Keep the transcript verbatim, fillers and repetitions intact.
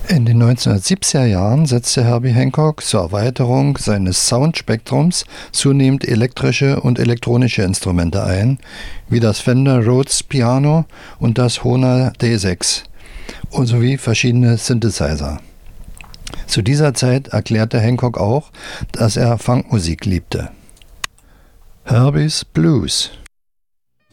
In den neunzehnhundertsiebziger Jahren setzte Herbie Hancock zur Erweiterung seines Soundspektrums zunehmend elektrische und elektronische Instrumente ein, wie das Fender Rhodes Piano und das Hohner D sechs sowie verschiedene Synthesizer. Zu dieser Zeit erklärte Hancock auch, dass er Funkmusik liebte. Herbies Blues.